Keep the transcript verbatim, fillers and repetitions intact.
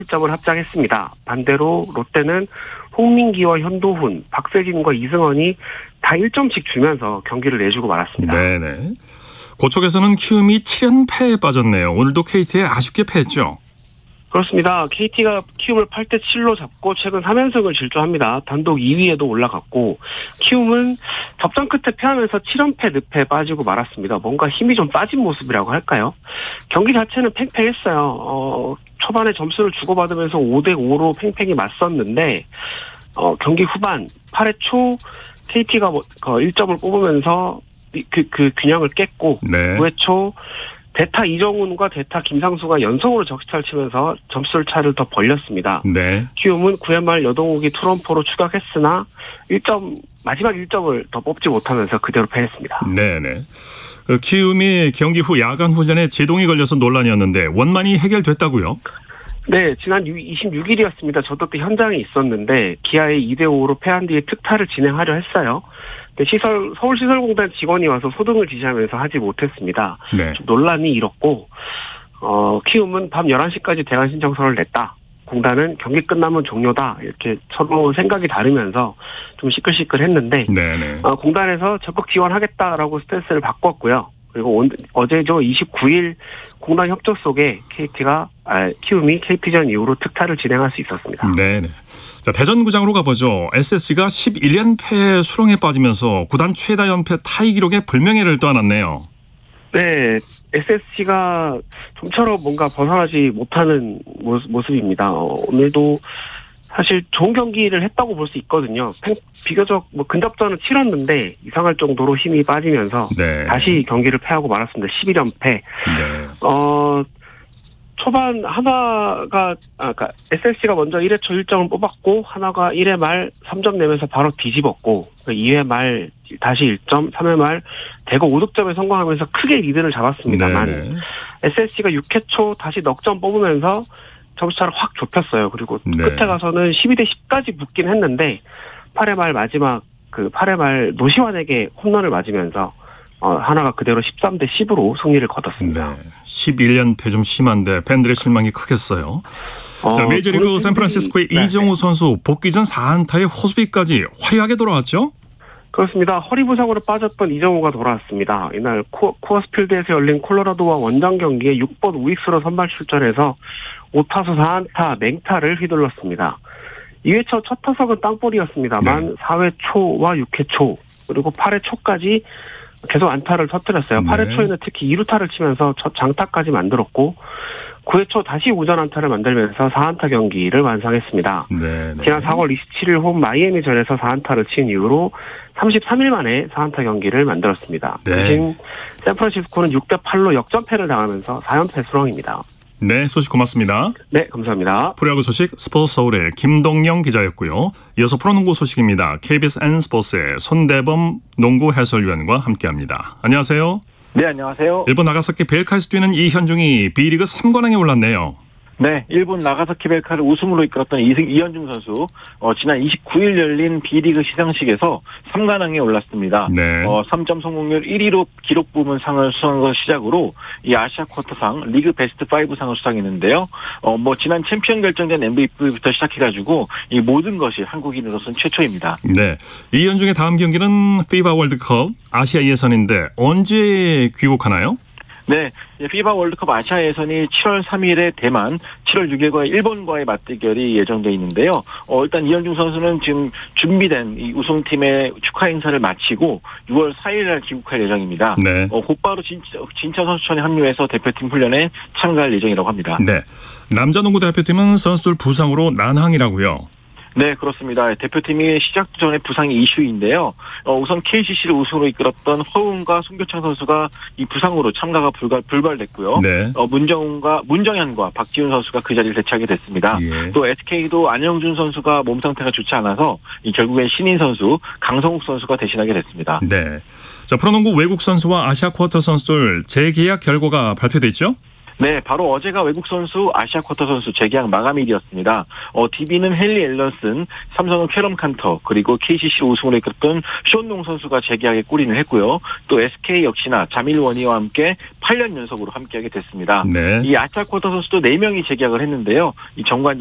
점을 합작했습니다. 반대로 롯데는 홍민기와 현도훈, 박세진과 이승헌이 다 일 점씩 주면서 경기를 내주고 말았습니다. 네네. 고척에서는 키움이 칠 연패에 빠졌네요. 오늘도 케이티에 아쉽게 패했죠. 그렇습니다. 케이티가 키움을 팔 대 칠로 잡고 최근 삼 연승을 질주합니다. 단독 이 위에도 올라갔고 키움은 접전 끝에 패하면서 칠 연패 늪에 빠지고 말았습니다. 뭔가 힘이 좀 빠진 모습이라고 할까요? 경기 자체는 팽팽했어요. 어, 초반에 점수를 주고받으면서 오 대 오로 팽팽히 맞섰는데 어, 경기 후반 팔 회 초 케이티가 일 점을 뽑으면서 그, 그 균형을 깼고 네. 구 회 초 대타 이정훈과 대타 김상수가 연속으로 적시타를 치면서 점수를 차를 더 벌렸습니다. 네. 키움은 구 회 말 여동욱이 투런포로 추격했으나 일 점 마지막 일 점을 더 뽑지 못하면서 그대로 패했습니다. 네네. 그 키움이 경기 후 야간 훈련에 제동이 걸려서 논란이었는데 원만히 해결됐다고요? 네, 지난 이십육 일이었습니다. 저도 그 현장에 있었는데 기아의 이 대 오로 패한 뒤에 특타를 진행하려 했어요. 근데 시설 서울시설공단 직원이 와서 소등을 지시하면서 하지 못했습니다. 네. 좀 논란이 일었고 어, 키움은 밤 열한 시까지 대관 신청서를 냈다. 공단은 경기 끝나면 종료다. 이렇게 서로 생각이 다르면서 좀 시끌시끌했는데 네네. 어, 공단에서 적극 지원하겠다라고 스탠스를 바꿨고요. 그리고 온, 어제죠 이십구 일 공단 협조 속에 케이티가 아, 키움이 케이티전 이후로 특타를 진행할 수 있었습니다. 네네. 자, 대전구장으로 가보죠. 에스에스지가 십일 연패 수렁에 빠지면서 구단 최다 연패 타이 기록에 불명예를 떠안았네요. 네, 에스에스지가 좀처럼 뭔가 벗어나지 못하는 모습, 모습입니다. 어, 오늘도 사실 좋은 경기를 했다고 볼 수 있거든요. 팽, 비교적 뭐 근접전은 치렀는데 이상할 정도로 힘이 빠지면서 네. 다시 경기를 패하고 말았습니다. 십일 연패. 네. 어, 초반 하나가 아, 그러니까 에스에스지가 먼저 일 회 초 일 점을 뽑았고 하나가 일 회 말 삼 점 내면서 바로 뒤집었고 이 회 말 다시 일 점, 삼 회 말 대거 오 득점에 성공하면서 크게 리드를 잡았습니다만 네네. 에스에스지가 육 회 초 다시 넉 점 뽑으면서 점수차를 확 좁혔어요. 그리고 네. 끝에 가서는 십이 대 십까지 붙긴 했는데 팔 회 말 마지막 그 팔 회 말 노시환에게 홈런을 맞으면서 어, 하나가 그대로 십삼 대 십으로 승리를 거뒀습니다. 네. 십일 연패 좀 심한데 팬들의 실망이 크겠어요. 어, 자, 메이저리그 샌프란시스코의 네. 이정우 선수 복귀 전 사 안타의 호수비까지 화려하게 돌아왔죠? 그렇습니다. 허리 부상으로 빠졌던 이정우가 돌아왔습니다. 이날 코, 코어스필드에서 열린 콜로라도와 원정 경기에 육 번 우익수로 선발 출전해서 오 타수 사 안타 맹타를 휘둘렀습니다. 이 회 초 첫 타석은 땅볼이었습니다만 네. 사 회 초와 육 회 초 그리고 팔 회 초까지 계속 안타를 터뜨렸어요. 팔 회 네. 초에는 특히 이 루타를 치면서 첫 장타까지 만들었고 구 회 초 다시 우전 안타를 만들면서 사 안타 경기를 완성했습니다. 네, 네. 지난 사월 이십칠 일 홈 마이애미전에서 사 안타를 친 이후로 삼십삼 일 만에 사 안타 경기를 만들었습니다. 네. 대신 샌프란시스코는 육 대 팔로 역전패를 당하면서 사 연패 수렁입니다. 네, 소식 고맙습니다. 네, 감사합니다. 프로야구 소식 스포츠 서울의 김동영 기자였고요. 이어서 프로농구 소식입니다. 케이비에스 N스포츠의 손대범 농구 해설위원과 함께합니다. 안녕하세요. 네, 안녕하세요. 일본 나가사키 벨카에서 뛰는 이현중이 B리그 삼 관왕에 올랐네요. 네, 일본 나가사키 벨카를 우승으로 이끌었던 이승, 이현중 선수, 어, 지난 이십구 일 열린 B리그 시상식에서 삼 관왕에 올랐습니다. 네. 어, 삼 점 성공률 일 위로 기록 부문 상을 수상한 것 시작으로 이 아시아 쿼터상, 리그 베스트 오 상을 수상했는데요. 어, 뭐, 지난 챔피언 결정된 엠브이피부터 시작해가지고 이 모든 것이 한국인으로서는 최초입니다. 네. 이현중의 다음 경기는 피바 월드컵 아시아 예선인데 언제 귀국하나요? 네, 피바 월드컵 아시아 예선이 칠월 삼 일에 대만, 칠월 육 일과 일본과의 맞대결이 예정돼 있는데요. 어, 일단 이현중 선수는 지금 준비된 이 우승팀의 축하 행사를 마치고 유월 사 일날 귀국할 예정입니다. 네. 어, 곧바로 진차, 진차 선수촌에 합류해서 대표팀 훈련에 참가할 예정이라고 합니다. 네, 남자 농구 대표팀은 선수들 부상으로 난항이라고요. 네, 그렇습니다. 대표팀이 시작 전에 부상이 이슈인데요. 어, 우선 케이씨씨를 우승으로 이끌었던 허웅과 송교창 선수가 이 부상으로 참가가 불가, 불발됐고요. 네. 어, 문정훈과 문정현과 박지훈 선수가 그 자리를 대체하게 됐습니다. 예. 또 에스케이도 안영준 선수가 몸 상태가 좋지 않아서 이 결국엔 신인 선수 강성욱 선수가 대신하게 됐습니다. 네. 자, 프로농구 외국 선수와 아시아 쿼터 선수들 재계약 결과가 발표됐죠? 네, 바로 어제가 외국 선수 아시아 쿼터 선수 재계약 마감일이었습니다. 어, 디비는 헨리 앨런슨, 삼성은 캐럼 칸터, 그리고 케이씨씨 우승을 이끌었던 쇼농 선수가 재계약에 골인을 했고요. 또 에스케이 역시나 자밀 원희와 함께 팔 년 연속으로 함께하게 됐습니다. 네. 이 아시아 쿼터 선수도 네 명이 재계약을 했는데요. 이 정관